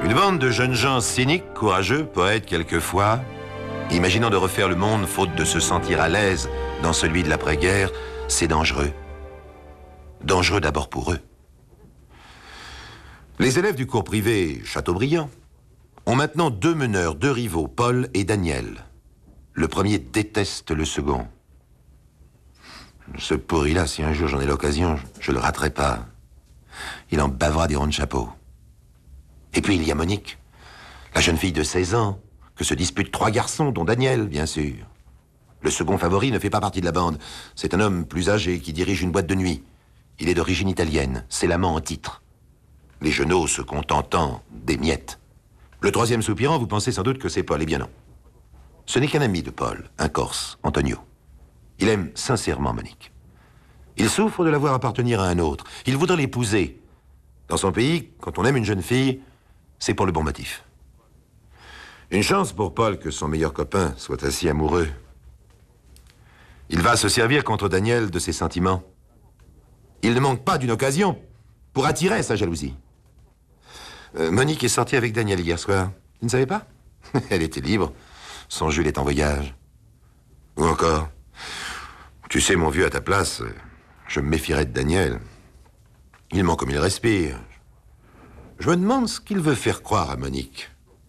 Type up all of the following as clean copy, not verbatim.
Une bande de jeunes gens cyniques, courageux, poètes quelquefois, imaginant de refaire le monde faute de se sentir à l'aise dans celui de l'après-guerre, c'est dangereux. Dangereux d'abord pour eux. Les élèves du cours privé Chateaubriand ont maintenant deux meneurs, deux rivaux, Paul et Daniel. Le premier déteste le second. Ce pourri-là, si un jour j'en ai l'occasion, je le raterai pas. Il en bavera des ronds de chapeau. Et puis il y a Monique, la jeune fille de 16 ans, que se disputent trois garçons, dont Daniel, bien sûr. Le second favori ne fait pas partie de la bande. C'est un homme plus âgé qui dirige une boîte de nuit. Il est d'origine italienne, c'est l'amant en titre. Les genoux se contentant des miettes. Le troisième soupirant, vous pensez sans doute que c'est Paul, eh bien non. Ce n'est qu'un ami de Paul, un Corse, Antonio. Il aime sincèrement Monique. Il souffre de la voir appartenir à un autre. Il voudrait l'épouser. Dans son pays, quand on aime une jeune fille, c'est pour le bon motif. Une chance pour Paul que son meilleur copain soit ainsi amoureux. Il va se servir contre Daniel de ses sentiments. Il ne manque pas d'une occasion pour attirer sa jalousie. Monique est sortie avec Daniel hier soir. Tu ne savais pas? Elle était libre. Son Jules est en voyage. Ou encore, tu sais, mon vieux, à ta place, je me méfierais de Daniel. Il ment comme il respire. Je me demande ce qu'il veut faire croire à Monique.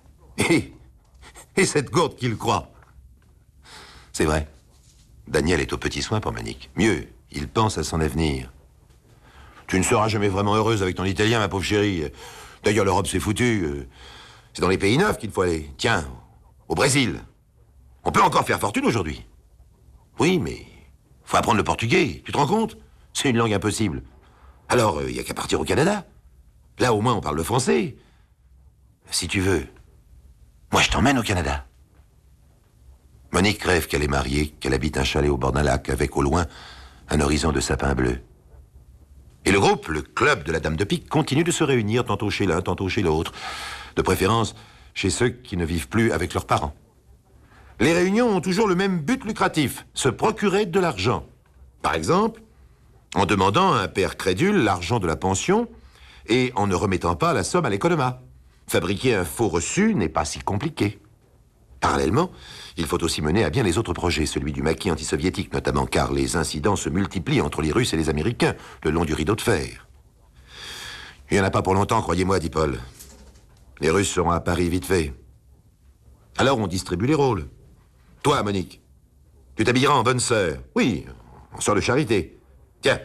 Et cette gourde qu'il croit. C'est vrai. Daniel est au petit soin pour Monique. Mieux, il pense à son avenir. Tu ne seras jamais vraiment heureuse avec ton Italien, ma pauvre chérie. D'ailleurs, l'Europe, c'est foutu. C'est dans les pays neufs qu'il faut aller. Tiens, au Brésil. On peut encore faire fortune aujourd'hui. Oui, mais faut apprendre le portugais. Tu te rends compte? C'est une langue impossible. Alors, il n'y a qu'à partir au Canada. Là, au moins, on parle le français. Si tu veux, moi, je t'emmène au Canada. Monique rêve qu'elle est mariée, qu'elle habite un chalet au bord d'un lac, avec, au loin, un horizon de sapins bleus. Et le groupe, le club de la Dame de Pique, continue de se réunir tantôt chez l'un, tantôt chez l'autre. De préférence, chez ceux qui ne vivent plus avec leurs parents. Les réunions ont toujours le même but lucratif, se procurer de l'argent. Par exemple, en demandant à un père crédule l'argent de la pension et en ne remettant pas la somme à l'économat. Fabriquer un faux reçu n'est pas si compliqué. Parallèlement, il faut aussi mener à bien les autres projets, celui du maquis antisoviétique notamment, car les incidents se multiplient entre les Russes et les Américains, le long du rideau de fer. Il n'y en a pas pour longtemps, croyez-moi, dit Paul. Les Russes seront à Paris vite fait. Alors on distribue les rôles. Toi, Monique, tu t'habilleras en bonne sœur. Oui, en sœur de charité.